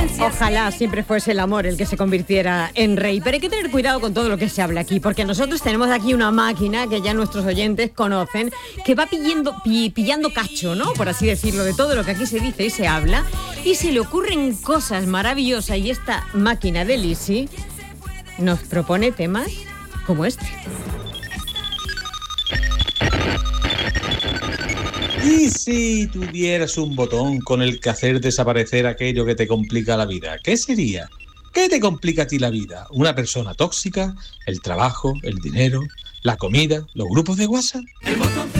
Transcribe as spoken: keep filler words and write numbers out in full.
Ojalá siempre fuese el amor el que se convirtiera en rey, pero hay que tener cuidado con todo lo que se habla aquí, porque nosotros tenemos aquí una máquina que ya nuestros oyentes conocen, que va pillando, pi, pillando cacho, ¿no? Por así decirlo, de todo lo que aquí se dice y se habla, y se le ocurren cosas maravillosas, y esta máquina de Lisi nos propone temas como este. ¿Y si tuvieras un botón con el que hacer desaparecer aquello que te complica la vida? ¿Qué sería? ¿Qué te complica a ti la vida? ¿Una persona tóxica? ¿El trabajo? ¿El dinero? ¿La comida? ¿Los grupos de WhatsApp? El botón